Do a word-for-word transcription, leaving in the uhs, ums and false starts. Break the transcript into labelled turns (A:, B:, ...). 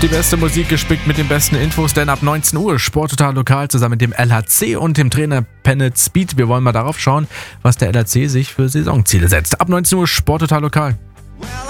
A: Die beste Musik gespickt mit den besten Infos, denn ab neunzehn Uhr Sporttotal Lokal zusammen mit dem L H C und dem Trainer Pennant Speed. Wir wollen mal darauf schauen, was der L H C sich für Saisonziele setzt. Ab neunzehn Uhr Sporttotal Lokal.